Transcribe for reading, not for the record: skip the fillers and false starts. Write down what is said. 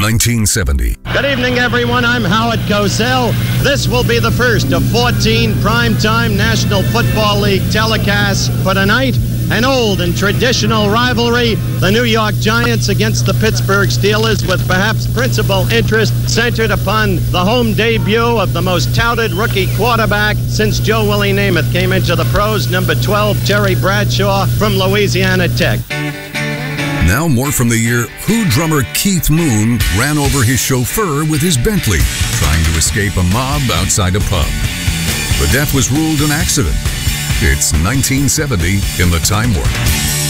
1970. Good evening, everyone. I'm Howard Cosell. This will be the first of 14 primetime National Football League telecasts for tonight. An old and traditional rivalry, the New York Giants against the Pittsburgh Steelers, with perhaps principal interest centered upon the home debut of the most touted rookie quarterback since Joe Willie Namath came into the pros, number 12, Terry Bradshaw from Louisiana Tech. Now more from the year Who drummer Keith Moon ran over his chauffeur with his Bentley, trying to escape a mob outside a pub. The death was ruled an accident. It's 1970 in the Time Warp.